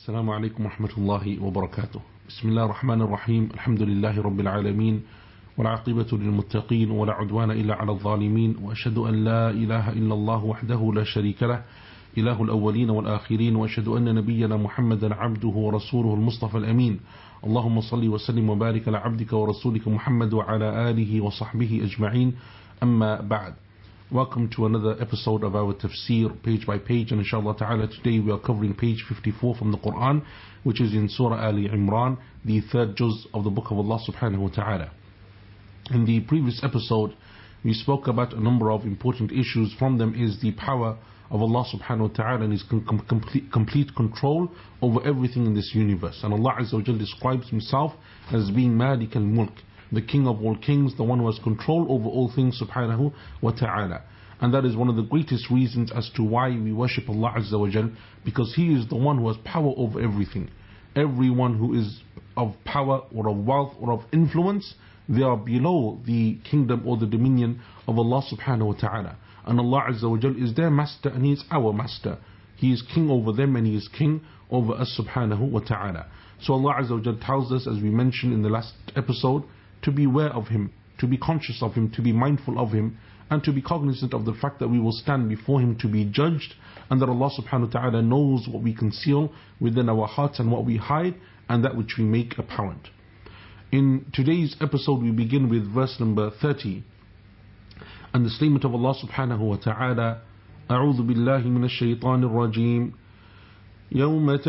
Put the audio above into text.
السلام عليكم ورحمة الله وبركاته. بسم الله الرحمن الرحيم. الحمد لله رب العالمين، والعاقبة للمتقين، ولا عدوان إلا على الظالمين، وأشهد أن لا إله إلا الله وحده لا شريك له، إله الأولين والآخرين، وأشهد أن نبينا محمدا عبده ورسوله المصطفى الأمين. اللهم صل وسلم وبارك على عبدك ورسولك محمد وعلى آله وصحبه أجمعين. أما بعد. Welcome to another episode of our tafsir, page by page, and inshallah ta'ala today we are covering page 54 from the Quran, which is in Surah Ali Imran, the third juz of the book of Allah subhanahu wa ta'ala. In the previous episode we spoke about a number of important issues. From them is the power of Allah subhanahu wa ta'ala and His complete control over everything in this universe. And Allah Azza wa Jal describes Himself as being Malik al-Mulk, the King of all kings, the one who has control over all things subhanahu wa ta'ala. And that is one of the greatest reasons as to why we worship Allah Azza wa Jal, because He is the one who has power over everything. Everyone who is of power or of wealth or of influence, they are below the kingdom or the dominion of Allah subhanahu wa ta'ala. And Allah Azza wa Jal is their master and He is our master. He is king over them and He is king over us subhanahu wa ta'ala. So Allah Azza wa Jal tells us, as we mentioned in the last episode, to be aware of Him, to be conscious of Him, to be mindful of Him, and to be cognizant of the fact that we will stand before Him to be judged, and that Allah subhanahu wa ta'ala knows what we conceal within our hearts and what we hide, and that which we make apparent. In today's episode we begin with verse number 30, and the statement of Allah subhanahu wa ta'ala: أعوذ بالله من الشيطان الرجيم يوم